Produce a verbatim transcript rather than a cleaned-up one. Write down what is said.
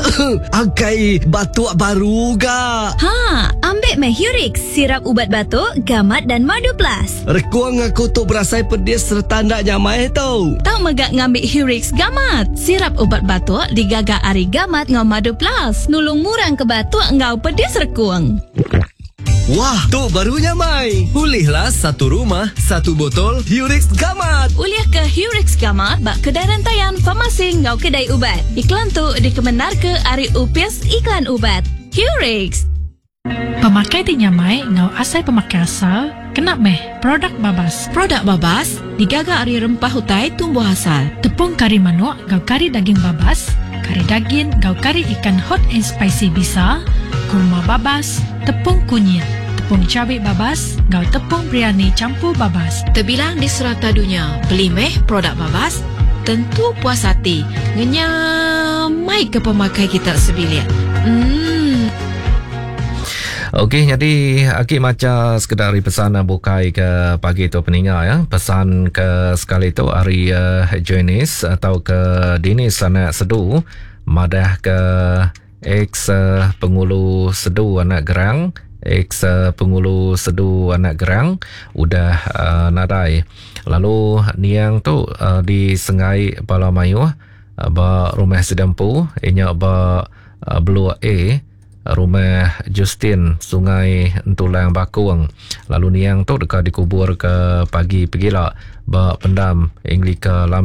Angkai batuk baru ga. Ha, ambil Mehurix, sirap ubat batuk, gamat dan madu plus. Rekuang aku tu berasai pedis serta ndak nyamai tau. Tahu megak ngambil Hurix gamat. Sirap ubat batuk digagak ari gamat ngau madu plus. Nulung murang ke batuk ngau pedis rekuang. Wah, tu barunya Mai. Pulihlah satu rumah, satu botol Hurix Gamat. Uliah ke Hurix Gamat bak kedai rantaian farmasi ngau kedai ubat. Iklan tu dikebenar ke Ari Upias Iklan Ubat. Hurix. Pemakai dinyamai ngau asai pemakai asal kena meh produk Babas. Produk Babas digaga ari rempah hutai tumbuh asal. Tepung kari manuk ngau kari daging Babas, kari daging ngau kari ikan hot and spicy bisa, kurma Babas, tepung kunyit, tepung cabai Babas, ngau tepung biryani campur Babas. Terbilang di serata dunia, beli meh produk Babas, tentu puas hati. Ngenyamai ke pemakai kita sebilian. Hmm. Okey, jadi Akik macam sekedar pesan bukai ke pagi tu peningat ya. Pesan ke sekali tu hari uh, Joinis atau ke Dinis anak sedu, madah ke ex uh, pengulu sedu anak gerang, ex uh, pengulu sedu anak gerang udah uh, nadai. Lalu niang tu uh, di Sengai Balamayu uh, ba rumah sedempu inya ba uh, Blue A, rumah Justin Sungai Entulang Bakuang. Lalu niang tu dekat dikubur ke pagi pergilah ba pendam Englika